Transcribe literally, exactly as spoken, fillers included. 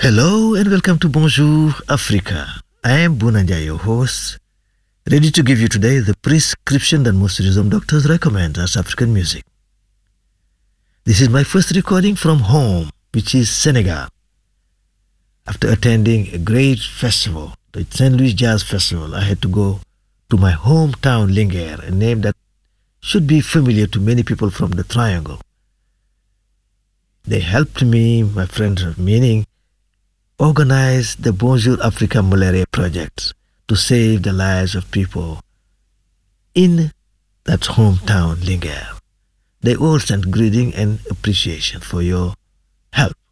Hello and welcome to Bonjour Africa. I am Bunanja, your host, ready to give you today the prescription that most tourism doctors recommend as African music. This is my first recording from home, which is Senegal. After attending a great festival, the Saint Louis Jazz Festival, I had to go to my hometown Linguère, a name that should be familiar to many people from the Triangle. They helped me, my friends, meaning organize the Bonjour Africa Malaria project to save the lives of people in that hometown Linguère. They all sent greeting and appreciation for your help.